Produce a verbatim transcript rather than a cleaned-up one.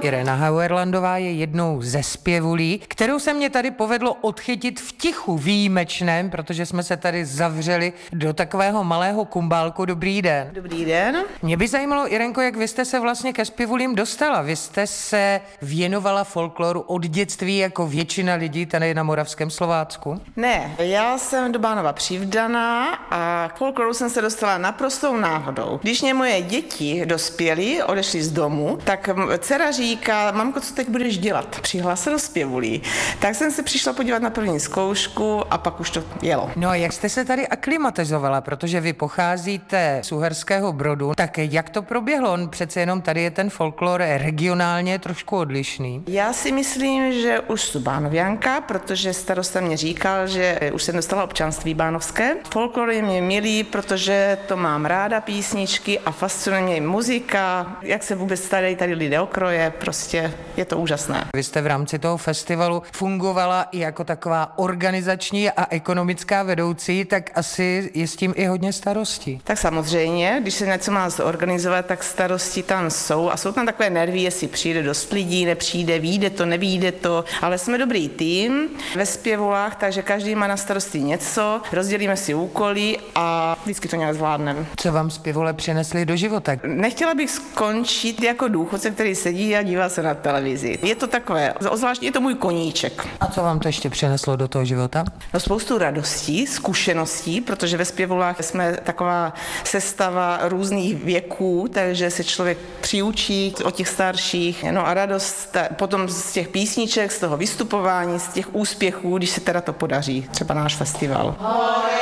Irena Hauerlandová je jednou ze zpěvulí, kterou se mě tady povedlo odchytit v tichu výjimečném, protože jsme se tady zavřeli do takového malého kumbálku. Dobrý den. Dobrý den. Mě by zajímalo, Irenko, jak vy jste se vlastně ke zpěvulím dostala. Vy jste se věnovala folkloru od dětství jako většina lidí tady na Moravském Slovácku? Ne, já jsem do Bánova přivdaná a k folkloru jsem se dostala naprostou náhodou. Když mě moje děti dospěly, odešly z domu, tak dcera říká, mamko, co teď budeš dělat? Přihlásil do zpěvulí. Tak jsem se přišla podívat na první zkoušku a pak už to jelo. No a jak jste se tady aklimatizovala, protože vy pocházíte z Uherského Brodu, tak jak to proběhlo? On přece jenom tady je ten folklor regionálně trošku odlišný. Já si myslím, že už jsou Bánovianka, protože starosta mě říkal, že už jsem dostala občanství bánovské. Folklor je mě milý, protože to mám ráda, písničky, a fascinuje mě muzika, jak se vůbec starají tady lidé o kroje, prostě je to úžasné. Vy jste v rámci toho festivalu fungovala i jako taková organizační a ekonomická vedoucí, tak asi je s tím i hodně starostí. Tak samozřejmě, když se něco má zorganizovat, tak starosti tam jsou a jsou tam takové nervy, jestli přijde dost lidí, nepřijde, vyjde to, nevyjde to, ale jsme dobrý tým ve zpěvulách, takže každý má na starosti něco, rozdělíme si úkoly a vždycky to nějak zvládneme. Co vám zpěvule přinesli do života? Nechtěla bych skončit jako důchodce, který sedí a dívá se na televizi. Je to takové, zvláště je to můj koníček. A co vám to ještě přineslo do toho života? No, spoustu radostí, zkušeností, protože ve zpěvulách jsme taková sestava různých věků, takže se člověk přiučí od těch starších. No a radost potom z těch písniček, z toho vystupování, z těch úspěchů, když se teda to podaří, třeba náš festival.